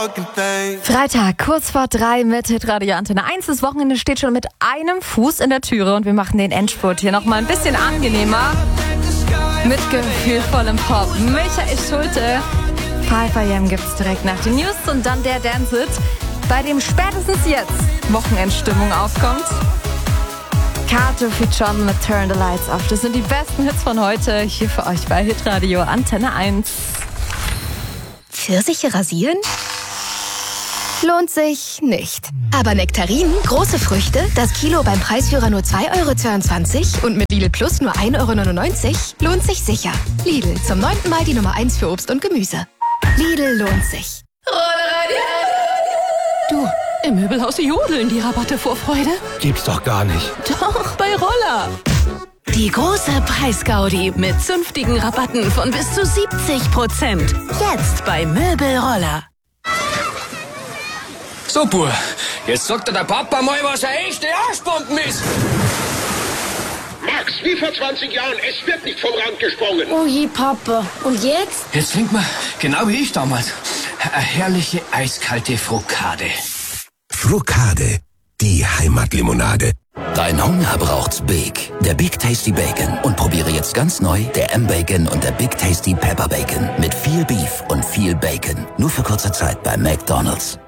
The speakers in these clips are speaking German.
Freitag, kurz vor 3 mit Hitradio Antenne 1. Das Wochenende steht schon mit einem Fuß in der Türe und wir machen den Endspurt hier nochmal ein bisschen angenehmer. Mit gefühlvollem Pop. Michael Schulte. 5 AM gibt's direkt nach den News und dann der Dance-It, bei dem spätestens jetzt Wochenendstimmung aufkommt. Kato für John mit Turn the Lights Off. Das sind die besten Hits von heute hier für euch bei Hitradio Antenne 1. Pfirsiche rasieren? Lohnt sich nicht. Aber Nektarinen, große Früchte, das Kilo beim Preisführer nur 2,22 € und mit Lidl Plus nur 1,99 € lohnt sich sicher. Lidl, zum 9. Mal die Nummer 1 für Obst und Gemüse. Lidl lohnt sich. Du, im Möbelhaus jodeln die Rabatte vor Freude. Gibt's doch gar nicht. Doch, bei Roller. Die große Preisgaudi mit zünftigen Rabatten von bis zu 70%. Jetzt bei Möbelroller. So, Bur, jetzt sagt dir der Papa mal, was eine echte Arschbomben ist. Max, wie vor 20 Jahren, es wird nicht vom Rand gesprungen. Oh je, Papa. Und jetzt? Jetzt trinkt man, genau wie ich damals, eine herrliche eiskalte Frukade. Frukade, die Heimatlimonade. Dein Hunger braucht's Big. Der Big Tasty Bacon. Und probiere jetzt ganz neu der M-Bacon und der Big Tasty Pepper Bacon. Mit viel Beef und viel Bacon. Nur für kurze Zeit bei McDonald's.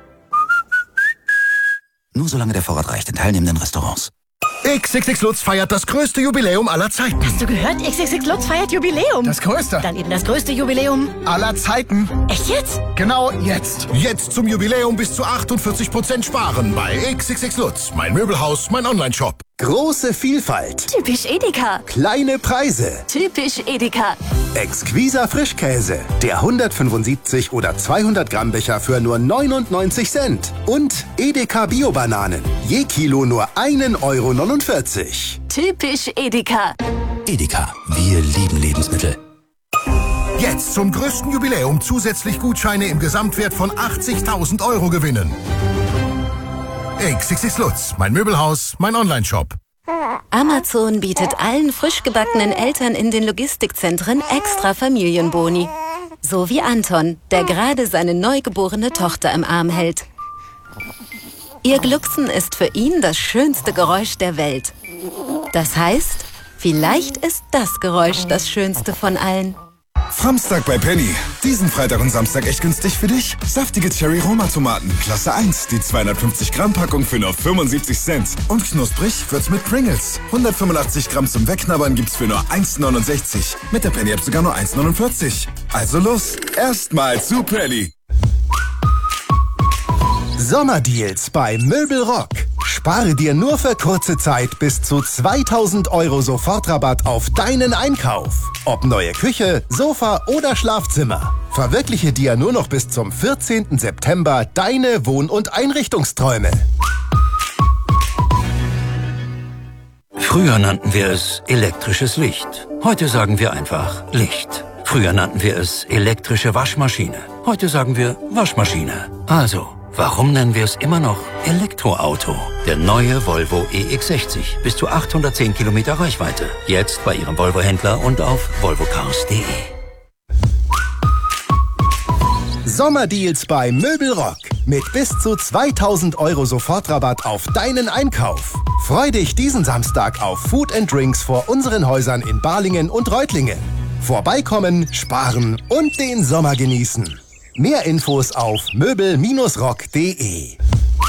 Nur solange der Vorrat reicht in teilnehmenden Restaurants. XXX Lutz feiert das größte Jubiläum aller Zeiten. Hast du gehört? XXX Lutz feiert Jubiläum. Das größte? Dann eben das größte Jubiläum Aller Zeiten. Echt jetzt? Genau jetzt. Jetzt zum Jubiläum bis zu 48% sparen bei XXX Lutz. Mein Möbelhaus, mein Onlineshop. Große Vielfalt. Typisch Edeka. Kleine Preise. Typisch Edeka. Exquiser Frischkäse. Der 175 oder 200 Gramm Becher für nur 99 Cent. Und Edeka Bio-Bananen. Je Kilo nur 1,49 €. Typisch Edeka. Edeka. Wir lieben Lebensmittel. Jetzt zum größten Jubiläum zusätzlich Gutscheine im Gesamtwert von 80.000 € gewinnen. XXX Lutz, mein Möbelhaus, mein Onlineshop. Amazon bietet allen frisch gebackenen Eltern in den Logistikzentren extra Familienboni. So wie Anton, der gerade seine neugeborene Tochter im Arm hält. Ihr Glucksen ist für ihn das schönste Geräusch der Welt. Das heißt, vielleicht ist das Geräusch das schönste von allen. Samstag bei Penny. Diesen Freitag und Samstag echt günstig für dich. Saftige Cherry-Roma-Tomaten, Klasse 1. Die 250 Gramm Packung für nur 75 Cent. Und knusprig wird's mit Pringles. 185 Gramm zum Wegknabbern gibt's für nur 1,69. Mit der Penny-App sogar nur 1,49. Also los, erstmal zu Penny. Sommerdeals bei Möbelrock. Spare dir nur für kurze Zeit bis zu 2.000 € Sofortrabatt auf deinen Einkauf. Ob neue Küche, Sofa oder Schlafzimmer. Verwirkliche dir nur noch bis zum 14. September deine Wohn- und Einrichtungsträume. Früher nannten wir es elektrisches Licht. Heute sagen wir einfach Licht. Früher nannten wir es elektrische Waschmaschine. Heute sagen wir Waschmaschine. Also, warum nennen wir es immer noch Elektroauto? Der neue Volvo EX60. Bis zu 810 Kilometer Reichweite. Jetzt bei Ihrem Volvo-Händler und auf volvocars.de. Sommerdeals bei Möbelrock. Mit bis zu 2.000 € Sofortrabatt auf deinen Einkauf. Freu dich diesen Samstag auf Food & Drinks vor unseren Häusern in Balingen und Reutlingen. Vorbeikommen, sparen und den Sommer genießen. Mehr Infos auf möbel-rock.de.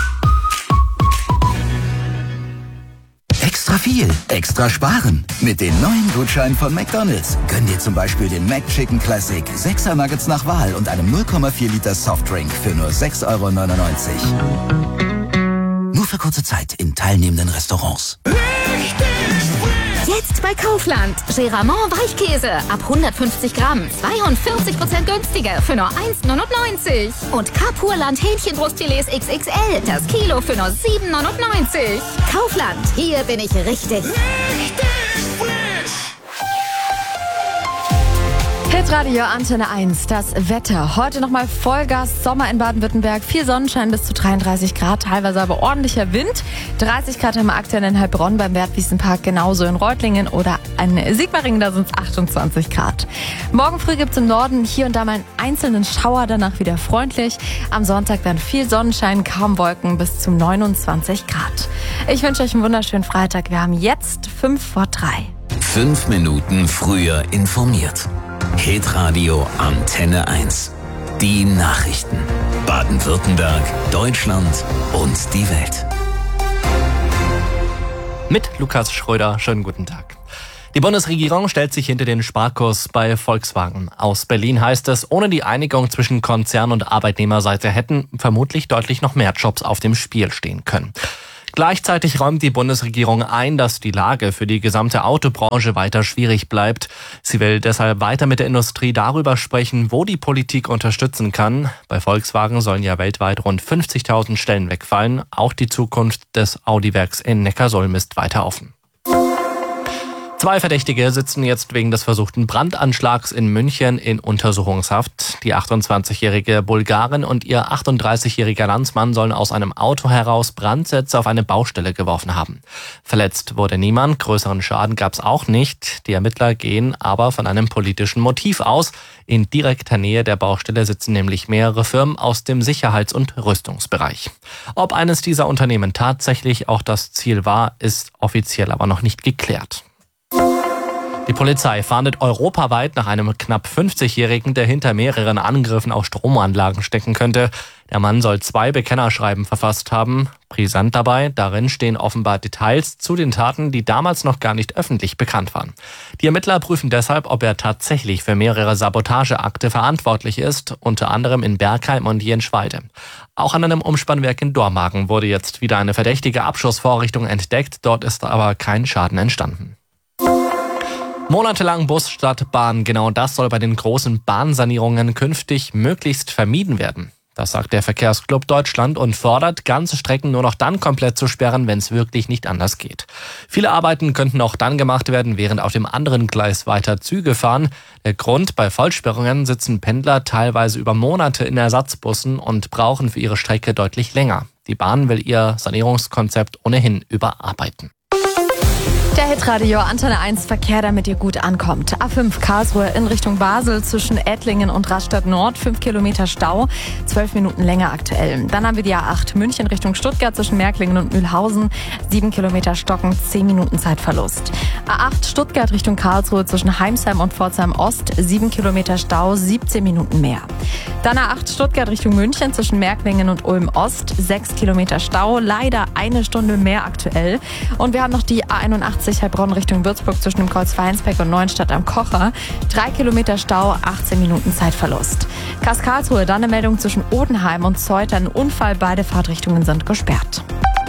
Extra viel, extra sparen. Mit den neuen Gutscheinen von McDonald's. Gönn dir zum Beispiel den McChicken Classic, 6er Nuggets nach Wahl und einem 0,4 Liter Softdrink für nur 6,99 €. Nur für kurze Zeit in teilnehmenden Restaurants. Jetzt bei Kaufland. Geramont Weichkäse ab 150 Gramm. 42% günstiger für nur 1,99 €. Und Kapurland Hähnchenbrustfilets XXL. Das Kilo für nur 7,99 €. Kaufland. Hier bin ich richtig. Hitradio Antenne 1, das Wetter. Heute nochmal Vollgas, Sommer in Baden-Württemberg. Viel Sonnenschein bis zu 33 Grad, teilweise aber ordentlicher Wind. 30 Grad haben wir aktuell in Heilbronn beim Wertwiesenpark, genauso in Reutlingen oder in Sigmaringen, da sind es 28 Grad. Morgen früh gibt es im Norden hier und da mal einen einzelnen Schauer, danach wieder freundlich. Am Sonntag dann viel Sonnenschein, kaum Wolken bis zu 29 Grad. Ich wünsche euch einen wunderschönen Freitag. Wir haben jetzt 2:55. 5 Minuten früher informiert. Hitradio Antenne 1. Die Nachrichten. Baden-Württemberg, Deutschland und die Welt. Mit Lukas Schröder, schönen guten Tag. Die Bundesregierung stellt sich hinter den Sparkurs bei Volkswagen. Aus Berlin heißt es, ohne die Einigung zwischen Konzern und Arbeitnehmerseite hätten vermutlich deutlich noch mehr Jobs auf dem Spiel stehen können. Gleichzeitig räumt die Bundesregierung ein, dass die Lage für die gesamte Autobranche weiter schwierig bleibt. Sie will deshalb weiter mit der Industrie darüber sprechen, wo die Politik unterstützen kann. Bei Volkswagen sollen ja weltweit rund 50.000 Stellen wegfallen. Auch die Zukunft des Audi-Werks in Neckarsulm ist weiter offen. 2 Verdächtige sitzen jetzt wegen des versuchten Brandanschlags in München in Untersuchungshaft. Die 28-jährige Bulgarin und ihr 38-jähriger Landsmann sollen aus einem Auto heraus Brandsätze auf eine Baustelle geworfen haben. Verletzt wurde niemand, größeren Schaden gab es auch nicht. Die Ermittler gehen aber von einem politischen Motiv aus. In direkter Nähe der Baustelle sitzen nämlich mehrere Firmen aus dem Sicherheits- und Rüstungsbereich. Ob eines dieser Unternehmen tatsächlich auch das Ziel war, ist offiziell aber noch nicht geklärt. Die Polizei fahndet europaweit nach einem knapp 50-Jährigen, der hinter mehreren Angriffen auf Stromanlagen stecken könnte. Der Mann soll 2 Bekennerschreiben verfasst haben. Brisant dabei, darin stehen offenbar Details zu den Taten, die damals noch gar nicht öffentlich bekannt waren. Die Ermittler prüfen deshalb, ob er tatsächlich für mehrere Sabotageakte verantwortlich ist, unter anderem in Bergheim und Jenschwalde. Auch an einem Umspannwerk in Dormagen wurde jetzt wieder eine verdächtige Abschussvorrichtung entdeckt, dort ist aber kein Schaden entstanden. Monatelang Bus statt Bahn, genau das soll bei den großen Bahnsanierungen künftig möglichst vermieden werden. Das sagt der Verkehrsclub Deutschland und fordert, ganze Strecken nur noch dann komplett zu sperren, wenn es wirklich nicht anders geht. Viele Arbeiten könnten auch dann gemacht werden, während auf dem anderen Gleis weiter Züge fahren. Der Grund: bei Vollsperrungen sitzen Pendler teilweise über Monate in Ersatzbussen und brauchen für ihre Strecke deutlich länger. Die Bahn will ihr Sanierungskonzept ohnehin überarbeiten. Der Hitradio Antenne 1 Verkehr, damit ihr gut ankommt. A5 Karlsruhe in Richtung Basel zwischen Ettlingen und Rastatt Nord, 5 Kilometer Stau, 12 Minuten länger aktuell. Dann haben wir die A8 München Richtung Stuttgart zwischen Märklingen und Mühlhausen, 7 Kilometer Stocken, 10 Minuten Zeitverlust. A8 Stuttgart Richtung Karlsruhe zwischen Heimsheim und Pforzheim Ost, 7 Kilometer Stau, 17 Minuten mehr. Dann A8 Stuttgart Richtung München zwischen Märklingen und Ulm Ost, 6 Kilometer Stau, leider 1 Stunde mehr aktuell. Und wir haben noch die A81 Heilbronn Richtung Würzburg zwischen dem Kreuz Weinsbeck und Neuenstadt am Kocher. 3 Kilometer Stau, 18 Minuten Zeitverlust. Karlsruhe, dann eine Meldung zwischen Odenheim und Zeuther. Ein Unfall, beide Fahrtrichtungen sind gesperrt.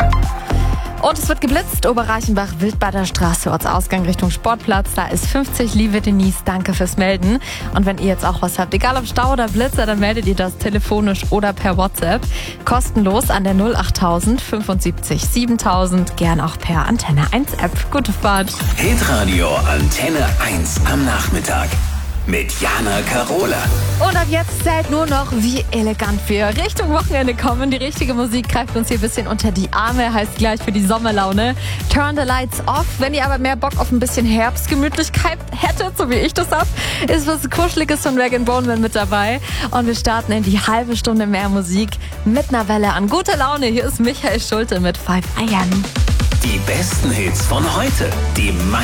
Und es wird geblitzt, Oberreichenbach, Wildbader Straße, Ortsausgang Richtung Sportplatz. Da ist 50, liebe Denise, danke fürs Melden. Und wenn ihr jetzt auch was habt, egal ob Stau oder Blitzer, dann meldet ihr das telefonisch oder per WhatsApp. Kostenlos an der 08000 75 7000, gern auch per Antenne 1 App. Gute Fahrt. Hitradio Antenne 1 am Nachmittag. Mit Jana Karola. Und ab jetzt zählt nur noch, wie elegant wir Richtung Wochenende kommen. Die richtige Musik greift uns hier ein bisschen unter die Arme, heißt gleich für die Sommerlaune Turn the Lights Off. Wenn ihr aber mehr Bock auf ein bisschen Herbstgemütlichkeit hättet, so wie ich das hab, ist was Kuscheliges von Rag & Bone Man mit dabei. Und wir starten in die halbe Stunde mehr Musik mit einer Welle an guter Laune. Hier ist Michael Schulte mit 5 Iron. Die besten Hits von heute. Die